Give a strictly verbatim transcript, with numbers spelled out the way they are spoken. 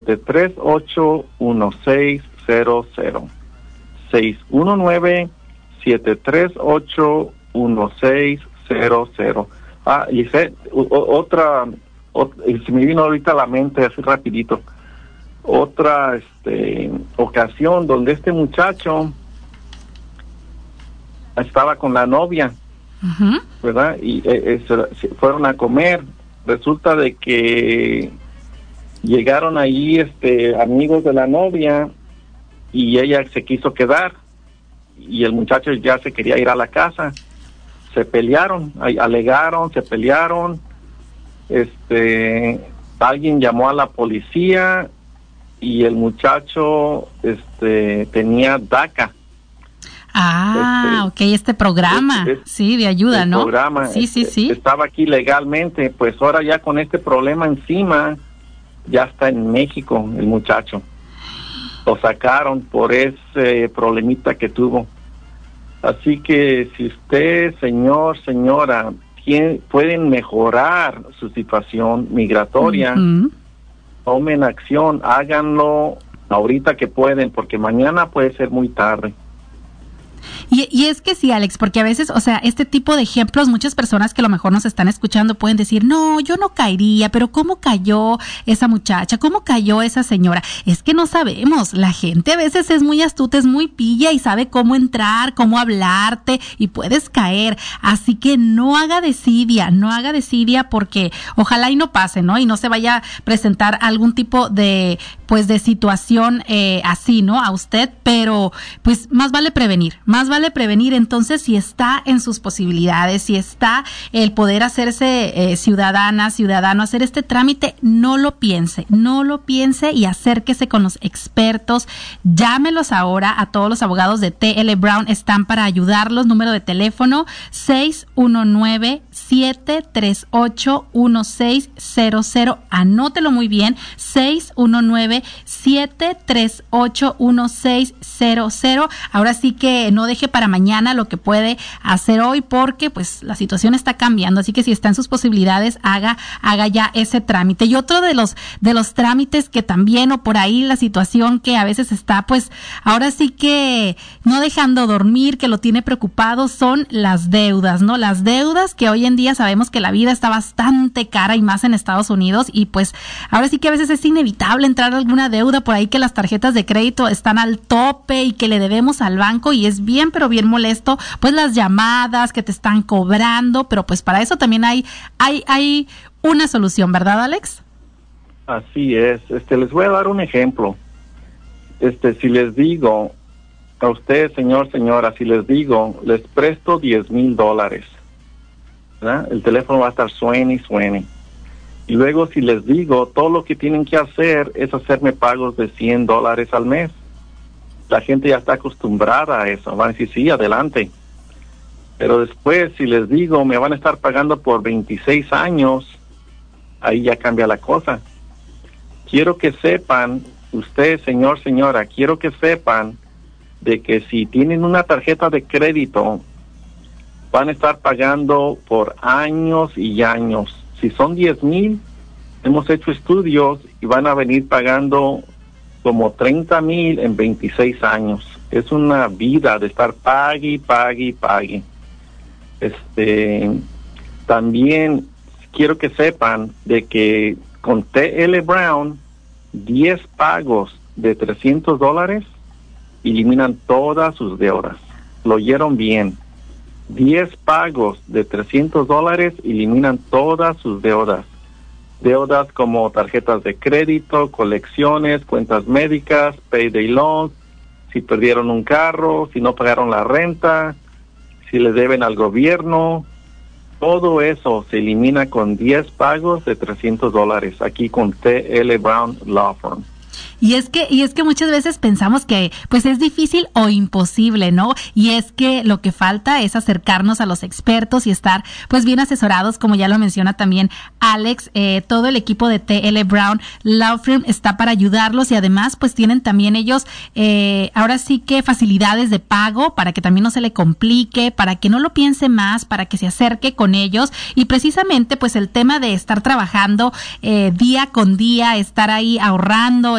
tres ocho uno seis cero cero. seis uno nueve, siete tres ocho, uno seis cero cero. Ah, y sé, otra, otra, se me vino ahorita a la mente así rapidito, otra este, ocasión donde este muchacho estaba con la novia, uh-huh. ¿verdad? Y eh, eh, se, se fueron a comer. Resulta de que llegaron ahí este, amigos de la novia y ella se quiso quedar y el muchacho ya se quería ir a la casa. Se pelearon, alegaron, se pelearon. Este, alguien llamó a la policía y el muchacho este, tenía DACA. Ah, este, ok, este programa, este, este, sí, de ayuda, ¿no? Programa, sí, sí, sí. Estaba aquí legalmente, pues ahora ya con este problema encima, ya está en México el muchacho. Lo sacaron por ese problemita que tuvo. Así que si usted, señor, señora, tiene, pueden mejorar su situación migratoria, uh-huh. tomen acción, háganlo ahorita que pueden, porque mañana puede ser muy tarde. Y, y es que sí, Alex, porque a veces, o sea, este tipo de ejemplos, muchas personas que a lo mejor nos están escuchando pueden decir, no, yo no caería, pero ¿cómo cayó esa muchacha? ¿Cómo cayó esa señora? Es que no sabemos, la gente a veces es muy astuta, es muy pilla y sabe cómo entrar, cómo hablarte y puedes caer. Así que no haga desidia, no haga desidia porque ojalá y no pase, ¿no? Y no se vaya a presentar algún tipo de, pues, de situación eh, así, ¿no? A usted, pero pues más vale prevenir. Más vale prevenir. Entonces, si está en sus posibilidades, si está el poder hacerse eh, ciudadana, ciudadano, hacer este trámite, no lo piense, no lo piense y acérquese con los expertos. Llámelos ahora a todos los abogados de T L Brown, están para ayudarlos. Número de teléfono seis uno nueve, siete tres ocho, uno seis cero cero. Anótelo muy bien, seis uno nueve, siete tres ocho, uno seis cero cero. Ahora sí que no deje para mañana lo que puede hacer hoy porque pues la situación está cambiando, así que si está en sus posibilidades haga haga ya ese trámite. Y otro de los de los trámites que también o por ahí la situación que a veces está pues ahora sí que no dejando dormir, que lo tiene preocupado son las deudas, ¿no? Las deudas que hoy en día sabemos que la vida está bastante cara y más en Estados Unidos y pues ahora sí que a veces es inevitable entrar a alguna deuda por ahí que las tarjetas de crédito están al tope y que le debemos al banco y es bien, pero bien molesto, pues las llamadas que te están cobrando, pero pues para eso también hay, hay, hay una solución, ¿verdad, Alex? Así es. Este, les voy a dar un ejemplo. Este, si les digo a usted, señor, señora, si les digo, les presto diez mil dólares, ¿verdad? El teléfono va a estar suene y suene. Y luego si les digo, todo lo que tienen que hacer es hacerme pagos de cien dólares al mes. La gente ya está acostumbrada a eso, van a decir, sí, adelante. Pero después, si les digo, me van a estar pagando por veintiséis años, ahí ya cambia la cosa. Quiero que sepan, usted, señor, señora, quiero que sepan de que si tienen una tarjeta de crédito, van a estar pagando por años y años. Si son diez mil, hemos hecho estudios y van a venir pagando como treinta mil en veintiséis años. Es una vida de estar pague, pague, pague. Este, también quiero que sepan de que con T L Brown, diez pagos de trescientos dólares eliminan todas sus deudas. Lo oyeron bien. diez pagos de trescientos dólares eliminan todas sus deudas. Deudas como tarjetas de crédito, colecciones, cuentas médicas, payday loans, si perdieron un carro, si no pagaron la renta, si le deben al gobierno, todo eso se elimina con diez pagos de trescientos dólares aquí con T L Brown Law Firm. Y es que, y es que muchas veces pensamos que pues es difícil o imposible, ¿no? Y es que lo que falta es acercarnos a los expertos y estar pues bien asesorados, como ya lo menciona también Alex. Eh, todo el equipo de T L Brown Law Firm está para ayudarlos y además pues tienen también ellos eh, ahora sí que facilidades de pago para que también no se le complique, para que no lo piense más, para que se acerque con ellos y precisamente pues el tema de estar trabajando eh, día con día, estar ahí ahorrando,